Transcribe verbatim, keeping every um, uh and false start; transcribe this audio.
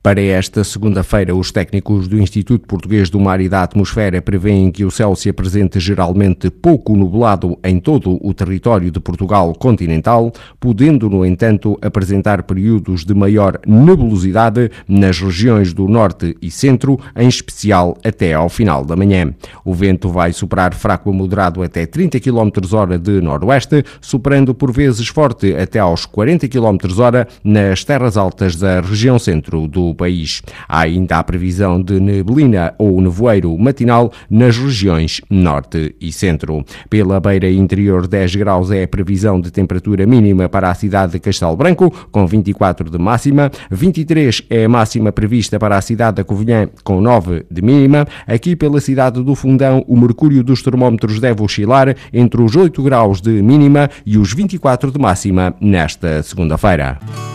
Para esta segunda-feira, os técnicos do Instituto Português do Mar e da Atmosfera prevêem que o céu se apresente geralmente pouco nublado em todo o território de Portugal continental, podendo, no entanto, apresentar períodos de maior nebulosidade nas regiões do norte e centro, em especial até ao final da manhã. O vento vai soprar fraco a moderado até trinta quilómetros hora de noroeste, soprando por vezes forte até aos quarenta quilómetros hora nas terras altas da região centro do país. Há ainda a previsão de neblina ou nevoeiro matinal nas regiões norte e centro. Pela beira interior, dez graus é a previsão de temperatura mínima para a cidade de Castelo Branco, com vinte e quatro de máxima, vinte e três é a máxima prevista para a cidade da Covilhã, com nove de mínima. Aqui pela cidade do Fundão, o mercúrio dos termómetros deve oscilar entre os oito graus de mínima e os vinte e quatro de máxima nesta segunda-feira.